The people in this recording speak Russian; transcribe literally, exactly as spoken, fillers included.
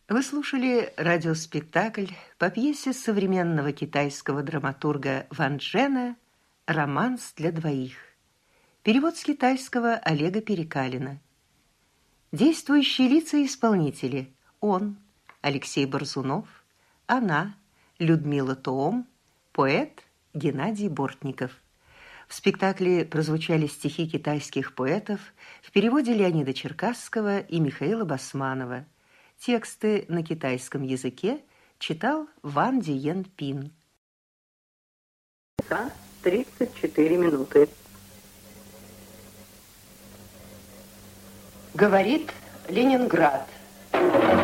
Вы слушали радиоспектакль по пьесе современного китайского драматурга Ван Джена «Романс для двоих». Перевод с китайского Олега Перекалина. Действующие лица и исполнители: он, Алексей Борзунов; она, Людмила Тоом; поэт Геннадий Бортников. В спектакле прозвучали стихи китайских поэтов в переводе Леонида Черкасского и Михаила Басманова. Тексты на китайском языке читал Ван Диен Пин. тридцать четыре минуты. Говорит Ленинград.